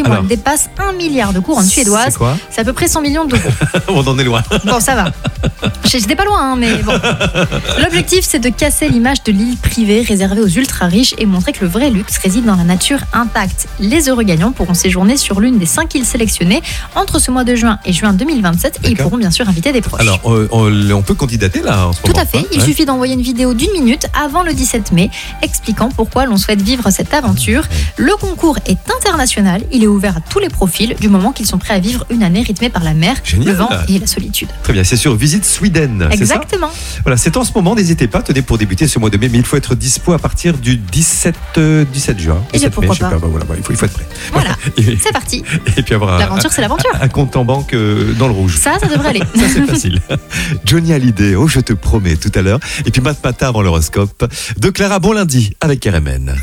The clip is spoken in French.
patrimoine dépasse 1 milliard de couronnes suédoises. C'est quoi? C'est à peu près 100 millions d'euros. On en est loin. Bon, ça va. J'étais pas loin, mais bon. L'objectif, c'est de casser l'image de l'île privée réservée aux ultra-riches et montrer que le vrai luxe réside dans la nature intacte. Les heureux gagnants pourront séjourner sur l'une des 5 îles sélectionnées entre ce mois de juin et juin 2027 et ils pourront bien sûr inviter des proches. Alors, on peut candidater là en ce moment. Tout à fait. Il suffit d'envoyer une vidéo d'1 minute avant le 17 mai expliquant pourquoi l'on souhaite vivre cette aventure. Le concours est international. Il est ouvert à tous les profils du moment qu'ils sont prêts à vivre une année rythmée par la mer, le vent et la solitude. Très bien, c'est sur Visite Sweden. Exactement. C'est ça voilà, c'est en ce moment, n'hésitez pas, tenez pour débuter ce mois de mai, mais il faut être dispo à partir du 17 juin. Et bien pourquoi pas. Voilà, il faut être prêt. Voilà, c'est parti. Et puis avoir l'aventure, c'est l'aventure. Un compte en banque dans le rouge. Ça devrait aller. Ça, c'est facile. Johnny Hallyday, je te promets tout à l'heure. Et puis Matt Matin avant l'horoscope de Clara. Bon lundi avec RMN.